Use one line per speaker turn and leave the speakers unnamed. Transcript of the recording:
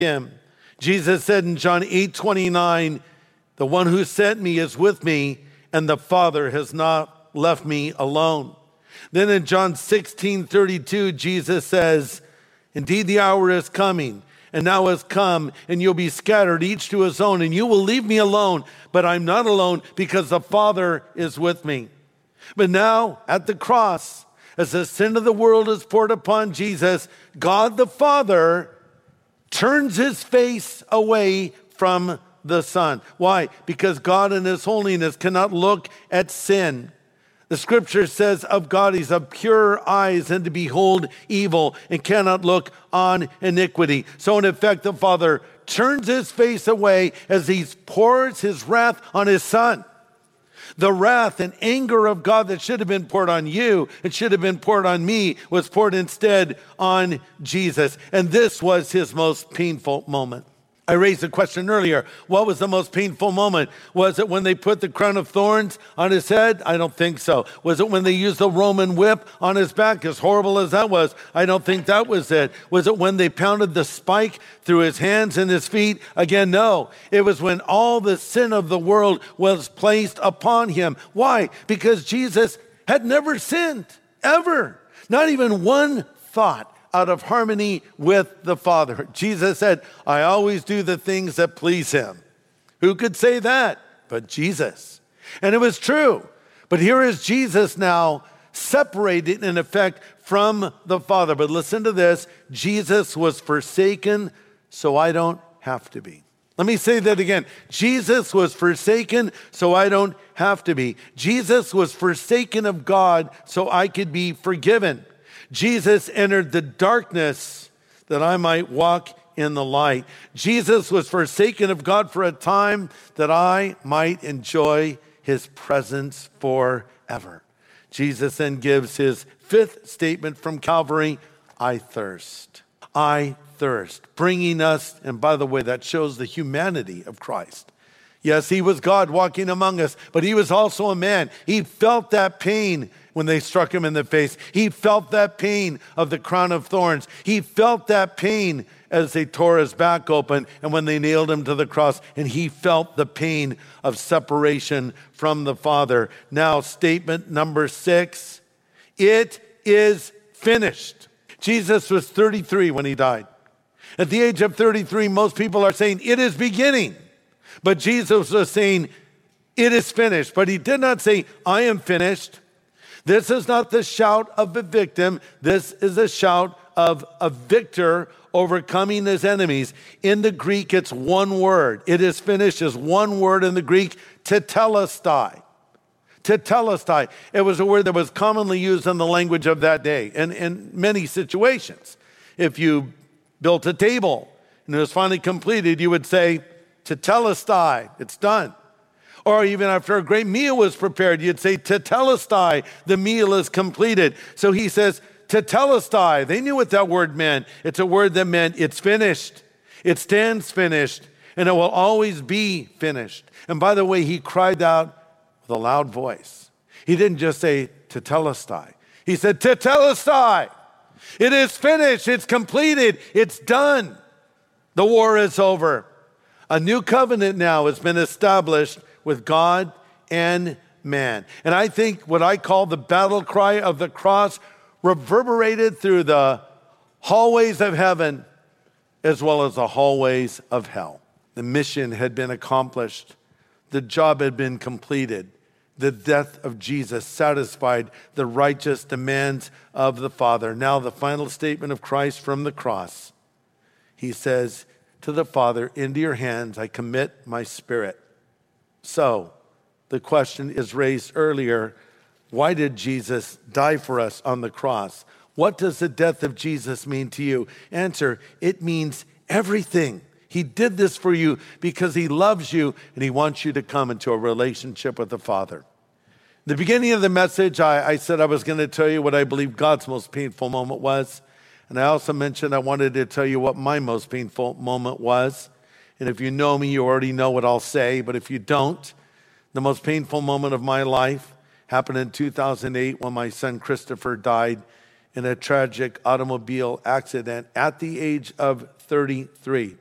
him. Jesus said in John 8:29, the one who sent me is with me, and the Father has not left me alone. Then in John 16:32, Jesus says, indeed the hour is coming, and now has come, and you'll be scattered, each to his own, and you will leave me alone, but I'm not alone because the Father is with me. But now at the cross, as the sin of the world is poured upon Jesus, God the Father turns his face away from the Son. Why? Because God in his holiness cannot look at sin. The scripture says of God, he's of pure eyes and to behold evil and cannot look on iniquity. So in effect, the Father turns his face away as he pours his wrath on his Son. The wrath and anger of God that should have been poured on you, it should have been poured on me, was poured instead on Jesus. And this was his most painful moment. I raised a question earlier. What was the most painful moment? Was it when they put the crown of thorns on his head? I don't think so. Was it when they used the Roman whip on his back? As horrible as that was, I don't think that was it. Was it when they pounded the spike through his hands and his feet? Again, no. It was when all the sin of the world was placed upon him. Why? Because Jesus had never sinned, ever. Not even one thought out of harmony with the Father. Jesus said, I always do the things that please him. Who could say that but Jesus? And it was true. But here is Jesus now separated in effect from the Father. But listen to this. Jesus was forsaken so I don't have to be. Let me say that again. Jesus was forsaken so I don't have to be. Jesus was forsaken of God so I could be forgiven. Jesus entered the darkness that I might walk in the light. Jesus was forsaken of God for a time that I might enjoy his presence forever. Jesus then gives his fifth statement from Calvary, I thirst. I thirst. Bringing us, and by the way, that shows the humanity of Christ. Yes, he was God walking among us, but he was also a man. He felt that pain when they struck him in the face. He felt that pain of the crown of thorns. He felt that pain as they tore his back open and when they nailed him to the cross. And he felt the pain of separation from the Father. Now, statement number 6, it is finished. Jesus was 33 when he died. At the age of 33, most people are saying, it is beginning. But Jesus was saying, it is finished. But he did not say, I am finished. This is not the shout of a victim. This is a shout of a victor overcoming his enemies. In the Greek, it's one word. It is finished is one word in the Greek, tetelestai. Tetelestai. It was a word that was commonly used in the language of that day and in many situations. If you built a table and it was finally completed, you would say, tetelestai, it's done. Or even after a great meal was prepared, you'd say, tetelestai, the meal is completed. So he says, tetelestai. They knew what that word meant. It's a word that meant it's finished. It stands finished, and it will always be finished. And by the way, he cried out with a loud voice. He didn't just say, tetelestai. He said, tetelestai. It is finished. It's completed. It's done. The war is over. A new covenant now has been established with God and man. And I think what I call the battle cry of the cross reverberated through the hallways of heaven as well as the hallways of hell. The mission had been accomplished. The job had been completed. The death of Jesus satisfied the righteous demands of the Father. Now the final statement of Christ from the cross. He says to the Father, into your hands I commit my spirit. So, the question is raised earlier, why did Jesus die for us on the cross? What does the death of Jesus mean to you? Answer, it means everything. He did this for you because he loves you and he wants you to come into a relationship with the Father. The beginning of the message, I said I was going to tell you what I believe God's most painful moment was. And I also mentioned I wanted to tell you what my most painful moment was. And if you know me, you already know what I'll say. But if you don't, the most painful moment of my life happened in 2008 when my son Christopher died in a tragic automobile accident at the age of 33.